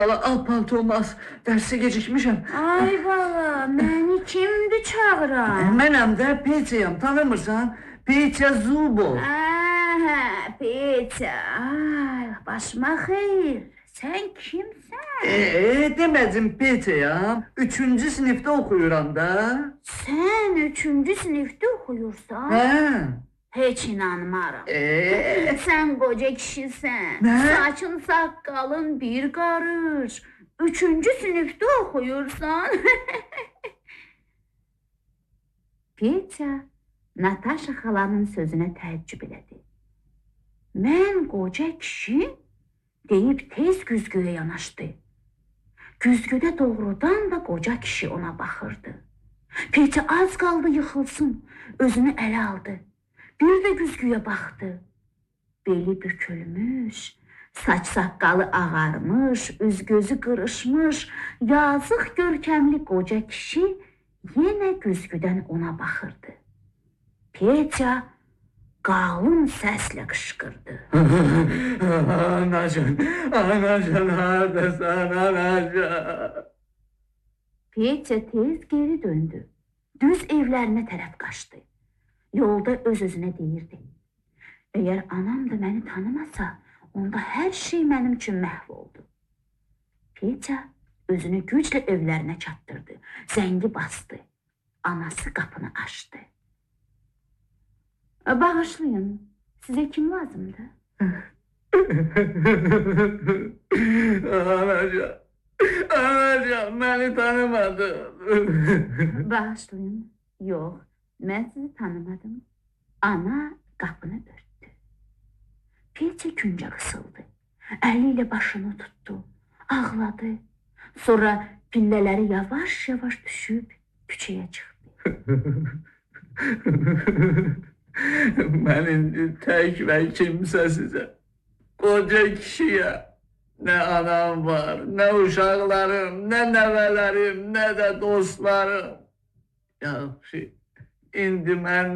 Al paltomas, derse gecikmişim. Ay bala, məni kimdir çağıran? Mənəm də Peçəyəm, tanımırsan? Peçə Zubo. Hə, Peçə, ay, başıma xeyir. Sən kimsən? Deməcim Peçəyəm, 3-cü sinifdə oxuyuram da. Sən 3-cü sinifdə oxuyursan? Hə. Heç inanmaram. Sən qoca kişisən. Nə? Saçın saqqalın bir qarış. 3-cü sinifdə oxuyursan? Petya, Natasha xalanın sözünə təəccüb elədi. Mən qoca kişi deyib tez güzgüyə yanaşdı. Güzgüdə doğrudan da qoca kişi ona baxırdı. Petya az qaldı yıxılsın, özünü ələ aldı. Bir də güzgüyə baxdı. Beli bükülmüş, saç saqqalı ağarmış, üz-gözü qırışmış, yazıq görkəmli qoca kişi yenə güzgüdən ona baxırdı. Petya qalın səslə qışqırdı. Anacan, haradasan, anacan? Petya tez geri döndü. Düz evlərinə tərəf qaçdı. Yolda öz-özünə deyirdi. Əgər anam da məni tanımasa, onda hər şey mənim üçün məhv oldu. Petya özünü güclə evlərinə çatdırdı. Zəngi bastı. Anası qapını açdı. Bağışlayın, sizə kim lazımdır? Anacan, məni tanımadın. Bağışlayın, yox. Mən sizi tanımadım. Ana qapını örtdü. Petya küncə qısıldı. Əli ilə başını tutdu. Ağladı. Sonra pillələri yavaş-yavaş düşüb küçəyə çıxdı. Mən indi tək və kimsəsizəm. Qoca kişiyəm. Nə anam var, nə uşaqlarım, nə nəvələrim, nə də dostlarım. Yaxşı, indi mən